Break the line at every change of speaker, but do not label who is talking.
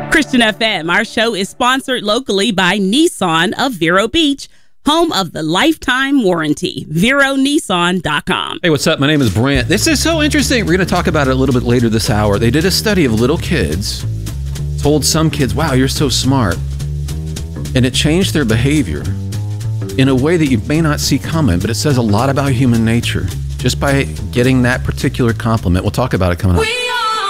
Christian FM. Our show is sponsored locally by Nissan of Vero Beach, home of the lifetime warranty. VeroNissan.com.
Hey, what's up? My name is Brant. This is so interesting. We're going to talk about it a little bit later this hour. They did a study of little kids, told some kids, wow, you're so smart. And it changed their behavior in a way that you may not see coming, but it says a lot about human nature just by getting that particular compliment. We'll talk about it coming up.